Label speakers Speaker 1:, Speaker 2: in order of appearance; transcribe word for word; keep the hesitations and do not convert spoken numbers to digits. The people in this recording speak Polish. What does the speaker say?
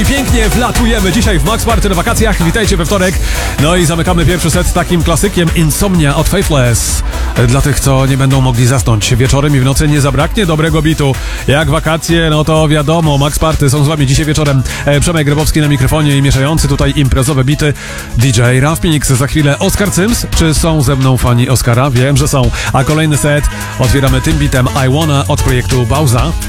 Speaker 1: Pięknie wlatujemy dzisiaj w Max Party na wakacjach. Witajcie we wtorek. No i zamykamy pierwszy set takim klasykiem Insomnia od Faithless. Dla tych, co nie będą mogli zasnąć wieczorem i w nocy, nie zabraknie dobrego bitu. Jak wakacje, no to wiadomo, Max Party są z wami dzisiaj wieczorem. Przemek Grabowski na mikrofonie i mieszający tutaj imprezowe bity D J Ralph Mix. Za chwilę Oskar Cyms. Czy są ze mną fani Oskara? Wiem, że są. A kolejny set otwieramy tym bitem I Wanna od projektu Bauza.